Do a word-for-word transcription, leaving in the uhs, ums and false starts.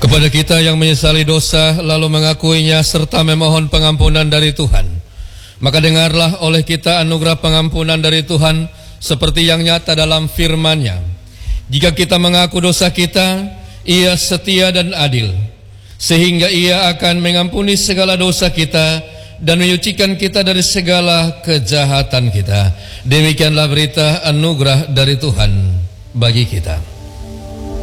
Kepada kita yang menyesali dosa lalu mengakuinya serta memohon pengampunan dari Tuhan, maka dengarlah oleh kita anugerah pengampunan dari Tuhan seperti yang nyata dalam firman-Nya. Jika kita mengaku dosa kita, Ia setia dan adil, sehingga Ia akan mengampuni segala dosa kita dan menyucikan kita dari segala kejahatan kita. Demikianlah berita anugerah dari Tuhan bagi kita.